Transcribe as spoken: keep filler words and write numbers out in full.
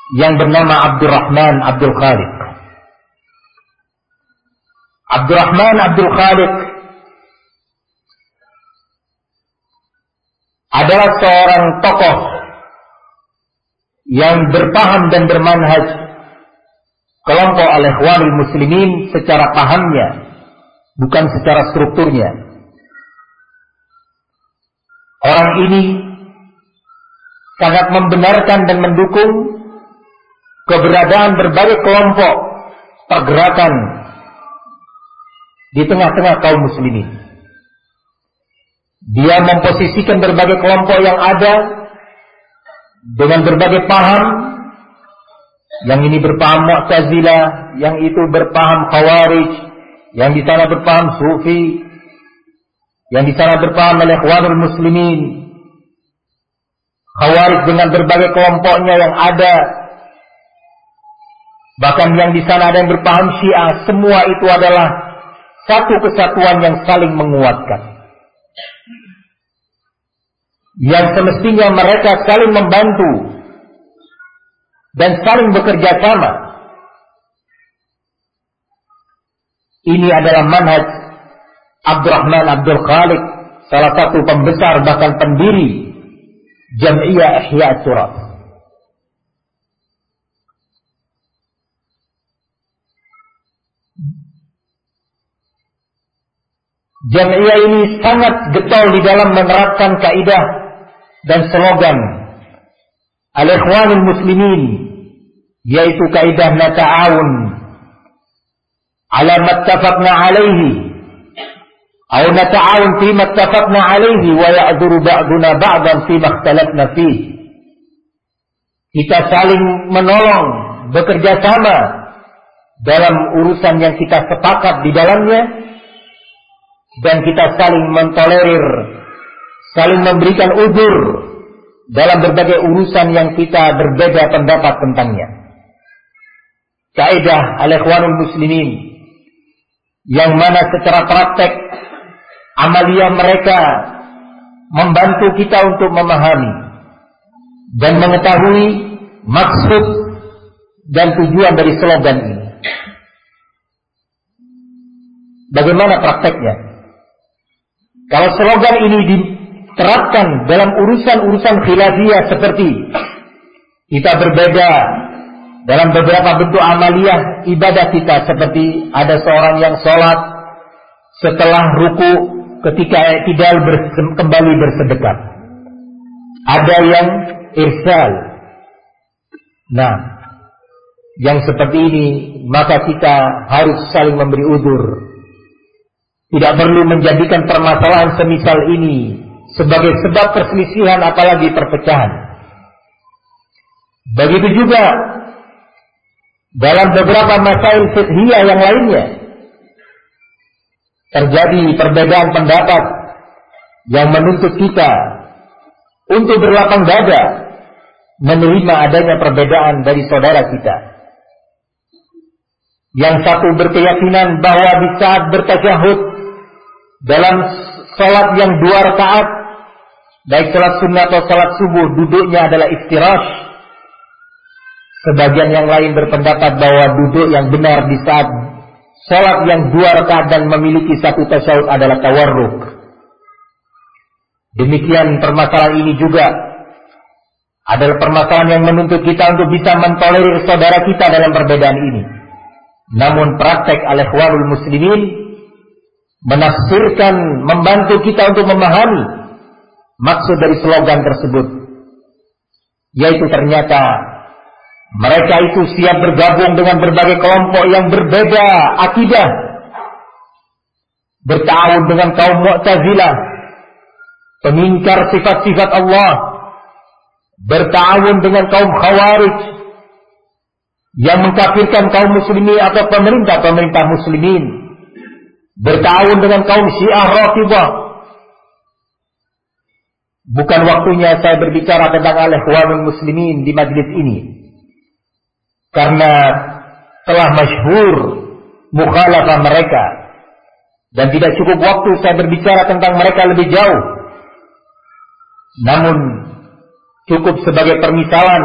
yang bernama Abdurrahman Abdul Khaliq. Abdurrahman Abdul Khaliq adalah seorang tokoh yang berpaham dan bermanhaj kelompok al-Ikhwanul Muslimin secara pahamnya, bukan secara strukturnya. Orang ini sangat membenarkan dan mendukung keberadaan berbagai kelompok pergerakan di tengah-tengah kaum muslimin. Dia memposisikan berbagai kelompok yang ada dengan berbagai paham. Yang ini berpaham Mu'tazilah, yang itu berpaham Khawarij, yang di sana berpaham Sufi, yang di sana berpaham al-Ikhwanul Muslimin. Khawarij dengan berbagai kelompoknya yang ada, bahkan yang di sana ada yang berpaham Syiah. Semua itu adalah satu kesatuan yang saling menguatkan, yang semestinya mereka saling membantu dan saling bekerja sama. Ini adalah manhaj Abdurrahman Abdul Khaliq, salah satu pembesar bahkan pendiri Jam'iyah Ihya' Turath. Jam'iyah ini sangat getol di dalam menerapkan kaidah dan slogan Al-Ikhwanul Muslimin, yaitu kaidah nata'awun ala mattafaqna alaihi atau nata'awun fi mattafaqna alaihi wa ya'dzuru ba'duna ba'dan fi makhtalafna fihi. Kita saling menolong, bekerja sama dalam urusan yang kita sepakat di dalamnya, dan kita saling mentolerir, saling memberikan uzur dalam berbagai urusan yang kita berbeda pendapat tentangnya. Kaidah al-Ikhwanul Muslimin yang mana secara praktek amalia mereka membantu kita untuk memahami dan mengetahui maksud dan tujuan dari slogan ini. Bagaimana prakteknya? Kalau slogan ini diterapkan dalam urusan-urusan khilafiyah seperti kita berbeda dalam beberapa bentuk amaliyah ibadah kita, seperti ada seorang yang sholat setelah ruku ketika tidak berse- kembali bersedekah, ada yang irsal. Nah, yang seperti ini maka kita harus saling memberi uzur. Tidak perlu menjadikan permasalahan semisal ini sebagai sebab perselisihan apalagi perpecahan. Begitu juga dalam beberapa masail fiqhiyah yang lainnya terjadi perbedaan pendapat yang menuntut kita untuk berlapang dada menerima adanya perbedaan dari saudara kita. Yang satu berkeyakinan bahwa di saat bertasyahud dalam salat yang dua rakaat, baik salat sunnah atau salat subuh, duduknya adalah iftirash. Sebagian yang lain berpendapat bahwa duduk yang benar di saat salat yang dua rakaat dan memiliki satu tasyahud adalah tawarruk. Demikian permasalahan ini juga adalah permasalahan yang menuntut kita untuk bisa mentolerir saudara kita dalam perbedaan ini. Namun praktek al-Ikhwanul Muslimin menafsirkan, membantu kita untuk memahami maksud dari slogan tersebut, yaitu ternyata mereka itu siap bergabung dengan berbagai kelompok yang berbeda akidah, bertawun dengan kaum Mu'tazilah, pengingkar sifat-sifat Allah, bertawun dengan kaum Khawarij yang mengkafirkan kaum muslimin atau pemerintah-pemerintah muslimin, bertawun dengan kaum Syiah Rafidhah. Bukan waktunya saya berbicara tentang al-Ikhwanul Muslimin di majlis ini, karena telah masyhur mukhalafah mereka dan tidak cukup waktu saya berbicara tentang mereka lebih jauh. Namun cukup sebagai permisalan